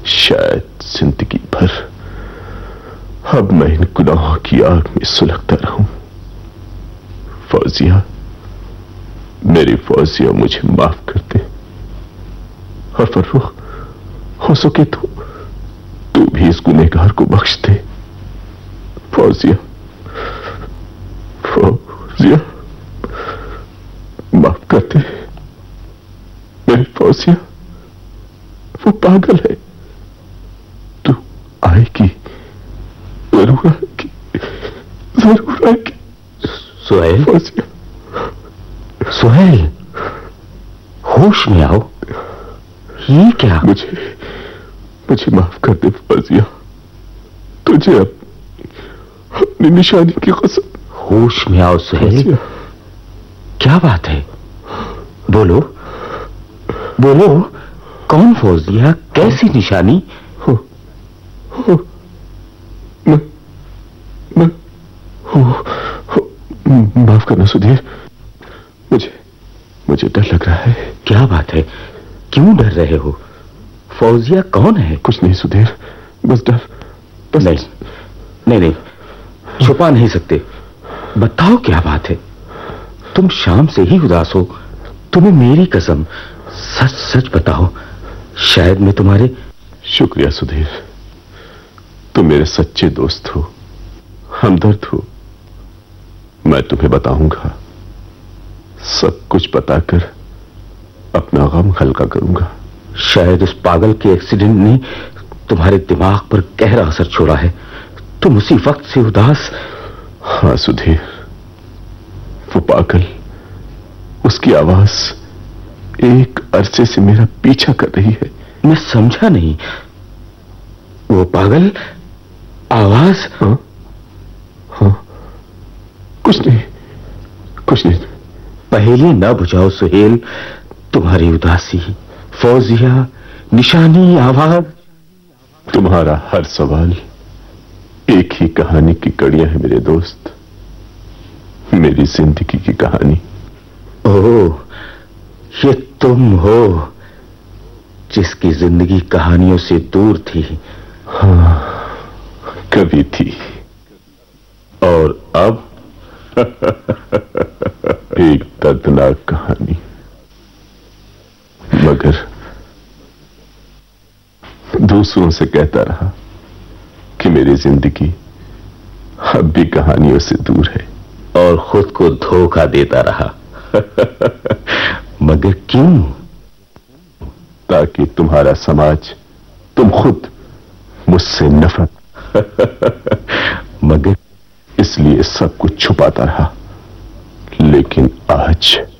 शायद जिंदगी भर अब मैं इन गुनाहों की आग में सुलगता रहूं। फौजिया, मेरी फौजिया, मुझे माफ कर दे। और फर्रुख, हो सके तो तू भी इस गुनहगार को बख्श दे। फौजिया, फौजिया, माफ कर दे मेरी फौजिया। वो पागल है। तू आएगी, जरूर आएगी, जरूर आएगी। सुहेल, फौजिया, सुहेल, होश में आओ। ये क्या? मुझे माफ कर दे फौजिया। तुझे अपनी निशानी की कसम। होश में आओ सुहेल। क्या बात है? बोलो बोलो, कौन फौजिया, कैसी निशानी? माफ करना सुधीर, मुझे डर लग रहा है। क्या बात है, क्यों डर रहे हो? फौजिया कौन है? कुछ नहीं सुधीर, बस डर, बस। नहीं, छुपा नहीं सकते। बताओ क्या बात है? तुम शाम से ही उदास हो। तुम्हें मेरी कसम, सच सच बताओ, शायद मैं तुम्हारे। शुक्रिया सुधीर, तुम मेरे सच्चे दोस्त हो, हमदर्द हो। मैं तुम्हें बताऊंगा, सब कुछ बताकर अपना गम हल्का करूंगा। शायद उस पागल के एक्सीडेंट ने तुम्हारे दिमाग पर गहरा असर छोड़ा है। तुम उसी वक्त से उदास। हाँ सुधीर, वो पागल, उसकी आवाज एक अरसे से मेरा पीछा कर रही है। मैं समझा नहीं। वो पागल आवाज? हाँ, कुछ नहीं। पहेली न बुझाओ सुहेल। तुम्हारी उदासी, फौजिया, निशानी, आवाज। तुम्हारा हर सवाल एक ही कहानी की कड़ियां है मेरे दोस्त, मेरी जिंदगी की कहानी। ओह, ये तुम हो जिसकी जिंदगी कहानियों से दूर थी। हाँ, कभी थी, और अब एक दर्दनाक कहानी। मगर दूसरों से कहता रहा कि मेरी जिंदगी अब भी कहानियों से दूर है, और खुद को धोखा देता रहा। मगर क्यों? ताकि तुम्हारा समाज, तुम खुद मुझसे नफरत। मगर इसलिए सब कुछ छुपाता रहा। लेकिन आज